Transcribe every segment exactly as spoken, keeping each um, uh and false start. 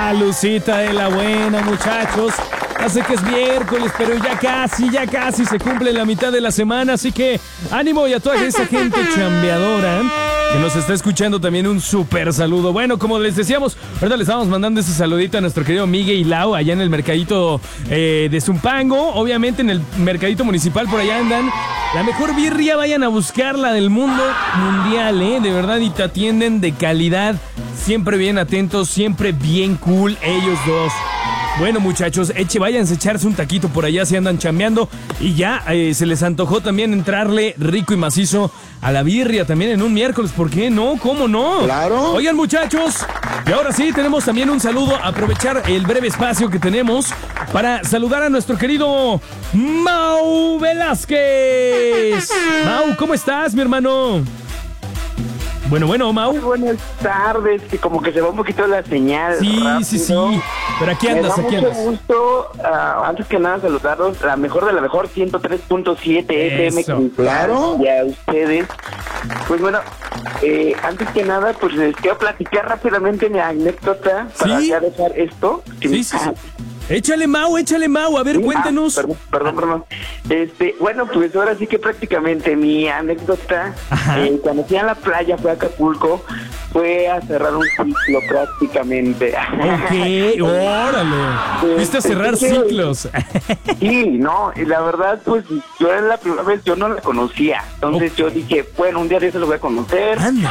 Salucita de la buena, muchachos. Hace que es miércoles, pero ya casi, ya casi se cumple la mitad de la semana, así que ánimo y a toda esa gente chambeadora que nos está escuchando también un súper saludo. Bueno, como les decíamos, ahorita le estamos mandando ese saludito a nuestro querido Miguel y Lau allá en el mercadito eh, de Zumpango. Obviamente en el mercadito municipal por allá andan. La mejor birria, vayan a buscarla del mundo mundial, ¿eh? De verdad, y te atienden de calidad. Siempre bien atentos, siempre bien cool ellos dos. Bueno, muchachos, eche, váyanse a echarse un taquito por allá si andan chambeando. Y ya eh, se les antojó también entrarle rico y macizo a la birria también en un miércoles. ¿Por qué no? ¿Cómo no? Claro. Oigan, muchachos, y ahora sí tenemos también un saludo. Aprovechar el breve espacio que tenemos para saludar a nuestro querido Mau Velázquez. Mau, ¿cómo estás, mi hermano? Bueno, bueno, Mau. Muy buenas tardes, que como que se va un poquito la señal. Sí, rápido. sí, sí. Pero aquí andas, Me da aquí mucho andas. gusto, uh, antes que nada, saludarlos, la mejor de la mejor, ciento tres punto siete F M. Claro. Y a ustedes. Pues bueno, eh, antes que nada, pues les quiero platicar rápidamente mi anécdota para ¿Sí? ya dejar esto. Que Sí, me- sí, sí. Échale, Mau, échale, Mau. A ver, Sí, cuéntanos. ah, perdón, perdón, perdón. Este, bueno, pues ahora sí que prácticamente mi anécdota, Ajá. eh, cuando fui a la playa, fue a Acapulco, fue a cerrar un ciclo prácticamente. Ok, órale. Fuiste a cerrar Sí. ciclos. Sí, no, y la verdad, pues yo era la primera vez, yo no la conocía. Entonces Ok. yo dije, bueno, un día de eso lo voy a conocer. Anda.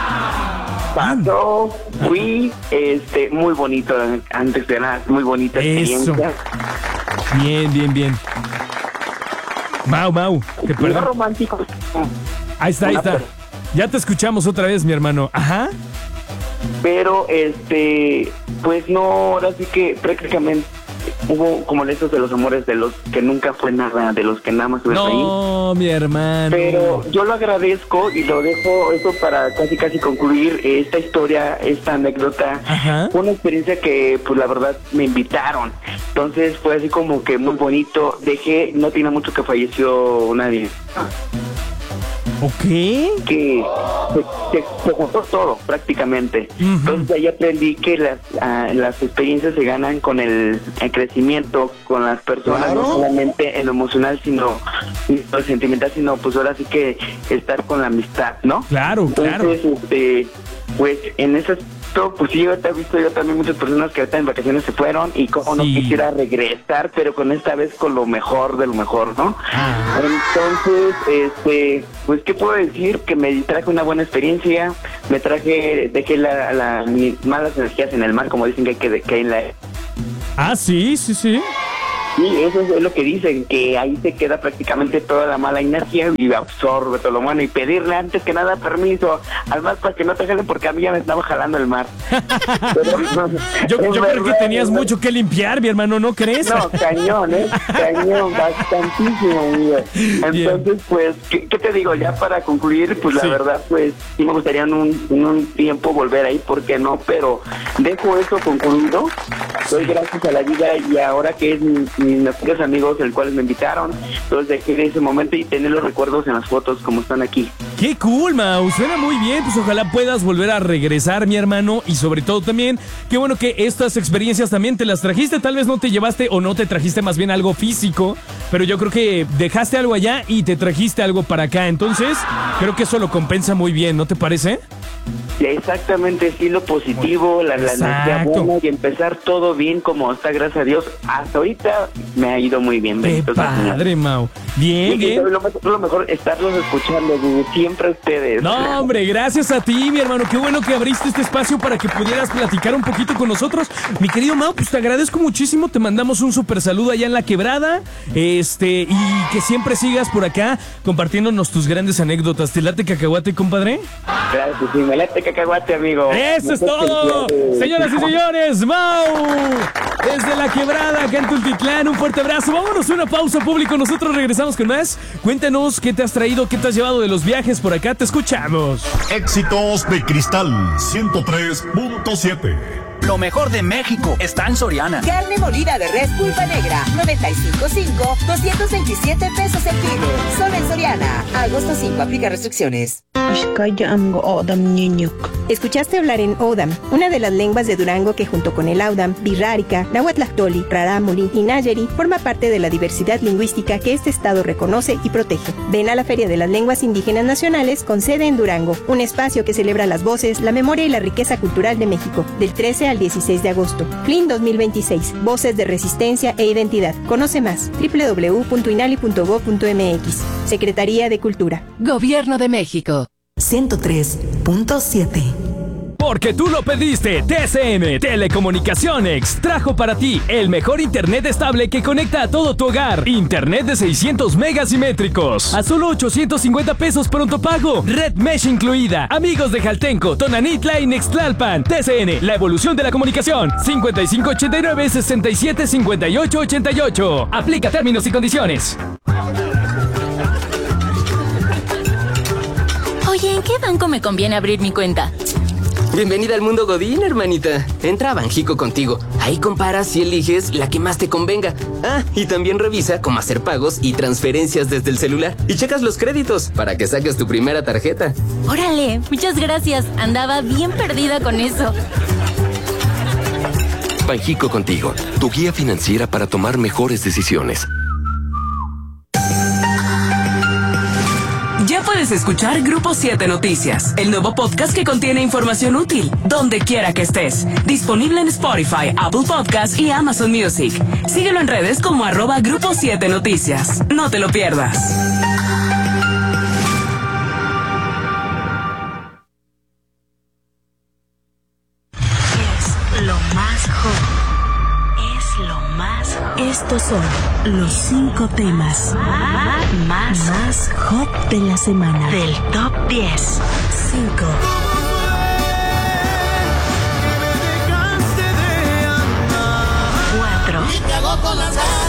Pasó, fui, este, muy bonito, antes de nada, muy bonita Eso. experiencia. Bien, bien, bien. Mau, Mau. Te Muy perdón. romántico. Ahí está, ahí Una está. per- Ya te escuchamos otra vez, mi hermano. Ajá. Pero, este, pues no, ahora sí que prácticamente hubo como de esos de los amores de los que nunca fue nada, de los que nada más estuvieron ahí. No, mi hermano. Pero yo lo agradezco y lo dejo eso para casi casi concluir esta historia, esta anécdota. Ajá. Fue una experiencia que pues la verdad me invitaron. Entonces fue así como que muy bonito. Dejé, no tiene mucho que falleció nadie. Ok. Que se, se- se juntó todo prácticamente. Ujú. Entonces ahí aprendí que las, ah, las experiencias se ganan con el, el crecimiento, con las personas, Claro. no solamente en lo emocional, sino en lo sentimental, sino pues ahora sí que estar con la amistad, ¿no? Claro, claro. Entonces, este, pues en ese aspecto, pues sí, ahorita he visto yo también muchas personas que ahorita en vacaciones se fueron y como no Sí. quisiera regresar, pero con esta vez con lo mejor de lo mejor, ¿no? Ah. Entonces, este, pues qué puedo decir, que me traje una buena experiencia, me traje, dejé la, la- mis malas energías en el mar, como dicen que hay que, que hay en la... Ah, sí, sí, sí. Sí, eso es lo que dicen, que ahí se queda prácticamente toda la mala energía y absorbe todo lo bueno. Y pedirle antes que nada permiso al mar para que no te jalen, porque a mí ya me estaba jalando el mar. Pero, Yo, es yo creo que verdad, tenías es mucho que limpiar, mi hermano, ¿no crees? No, cañón, ¿eh? Cañón, bastantísimo, amigo. Entonces, pues, ¿qué, qué te digo? Ya para concluir, pues la Sí. verdad, pues, sí me gustaría en un, en un tiempo volver ahí, ¿por qué no? Pero dejo eso concluido. Doy gracias a la vida y ahora que es mi- mis mejores amigos, el cual me invitaron, entonces dejé ese momento y tener los recuerdos en las fotos como están aquí. Qué cool, Mau, suena muy bien, pues ojalá puedas volver a regresar, mi hermano, y sobre todo también, qué bueno que estas experiencias también te las trajiste, tal vez no te llevaste o no te trajiste más bien algo físico, pero yo creo que dejaste algo allá y te trajiste algo para acá, entonces creo que eso lo compensa muy bien, ¿no te parece? Sí, exactamente, sí, lo positivo, la, la energía Exacto. buena y empezar todo bien como está, gracias a Dios. Hasta ahorita me ha ido muy bien. Qué bendito sea el Señor. padre, Mau. Bien, Y bien. lo, mejor- lo mejor estarlos escuchando, Gugu, siempre a ustedes. No, hombre, gracias a ti, mi hermano. Qué bueno que abriste este espacio para que pudieras platicar un poquito con nosotros. Mi querido Mau, pues te agradezco muchísimo. Te mandamos un súper saludo allá en La Quebrada. Este, y que siempre sigas por acá compartiéndonos tus grandes anécdotas. ¿Te late cacahuate, compadre? Claro que sí, me late cacahuate, amigo. ¡Eso es Muchas todo! felicidades. Señoras y señores, Mau, desde La Quebrada, acá en Tultitlán, un fuerte abrazo. Vámonos a una pausa, público. Nosotros regresamos con más. Cuéntanos qué te has traído, qué te has llevado de los viajes por acá. Te escuchamos. Éxitos de Cristal ciento tres punto siete. Lo mejor de México está en Soriana. Carne molida de res pulpa negra, noventa y cinco punto cinco, doscientos veintisiete pesos el kilo. Solo en Soriana. Agosto cinco, aplica restricciones. Escuchaste hablar en Odam, una de las lenguas de Durango que junto con el Audam, Birrárica, Nahuatlactoli, Rarámuri y Nayeri forma parte de la diversidad lingüística que este estado reconoce y protege. Ven a la Feria de las Lenguas Indígenas Nacionales con sede en Durango, un espacio que celebra las voces, la memoria y la riqueza cultural de México, del trece al dieciséis de agosto. F L I N dos mil veintiséis, Voces de Resistencia e Identidad. Conoce más, doble u doble u doble u punto inali punto gob punto eme equis. Secretaría de Cultura. Gobierno de México. ciento tres punto siete. Porque tú lo pediste, T C M Telecomunicaciones trajo para ti el mejor internet estable que conecta a todo tu hogar. Internet de seiscientos megas simétricos a solo ochocientos cincuenta pesos pronto pago. Red Mesh incluida. Amigos de Jaltenco, Tonanitla y Nextlalpan. T C N, la evolución de la comunicación. cincuenta y cinco ochenta y nueve sesenta y siete cincuenta y ocho ochenta y ocho. Aplica términos y condiciones. Oye, ¿en qué banco me conviene abrir mi cuenta? Bienvenida al mundo Godín, hermanita. Entra a Banjico contigo. Ahí comparas y eliges la que más te convenga. Ah, y también revisa cómo hacer pagos y transferencias desde el celular. Y checas los créditos para que saques tu primera tarjeta. Órale, muchas gracias. Andaba bien perdida con eso. Banjico contigo, tu guía financiera para tomar mejores decisiones. Ya puedes escuchar Grupo siete Noticias, el nuevo podcast que contiene información útil, donde quiera que estés. Disponible en Spotify, Apple Podcasts y Amazon Music. Síguelo en redes como arroba Grupo siete Noticias. No te lo pierdas. Es lo más hot. Es lo más hot. Estos son los cinco temas más, más hot de la semana. Del top diez. cinco. cuatro.